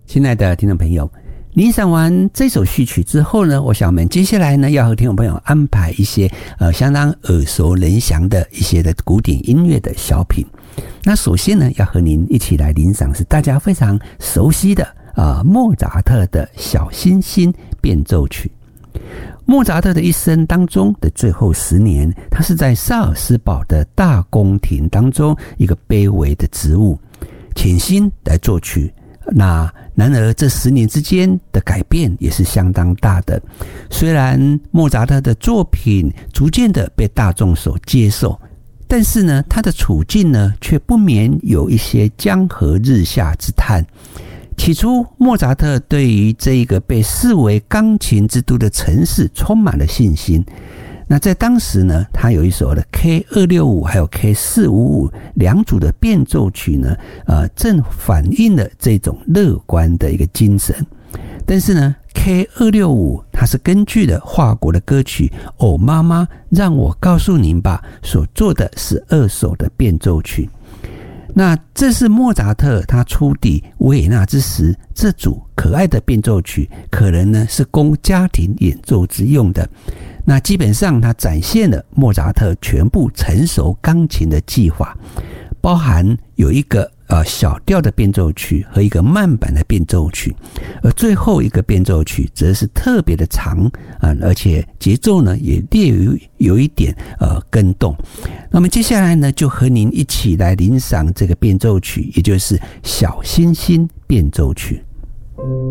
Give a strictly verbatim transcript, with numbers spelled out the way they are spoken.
亲爱的听众朋友，欣赏完这首序曲之后呢，我想我们接下来呢要和听众朋友安排一些呃相当耳熟能详的一些的古典音乐的小品。那首先呢，要和您一起来欣赏是大家非常熟悉的啊、呃、莫扎特的小星星变奏曲。莫扎特的一生当中的最后十年，他是在萨尔斯堡的大宫廷当中一个卑微的职务，潜心来作曲。那然而这十年之间的改变也是相当大的。虽然莫扎特的作品逐渐的被大众所接受，但是呢，他的处境呢却不免有一些江河日下之叹。起初，莫扎特对于这一个被视为钢琴之都的城市充满了信心。那在当时呢，他有一首的 K 二六五 还有 K 四五五 两组的变奏曲呢，呃，正反映了这种乐观的一个精神。但是呢 K 二六五 它是根据了法国的歌曲《哦妈妈让我告诉您吧》所做的十二首的变奏曲。那这是莫扎特他出抵维也纳之时，这组可爱的变奏曲可能呢是供家庭演奏之用的。那基本上它展现了莫扎特全部成熟钢琴的技法，包含有一个呃小调的变奏曲和一个慢板的变奏曲，而最后一个变奏曲则是特别的长啊、呃，而且节奏呢也略有有一点呃跟动。那么接下来呢，就和您一起来欣赏这个变奏曲，也就是小星星变奏曲。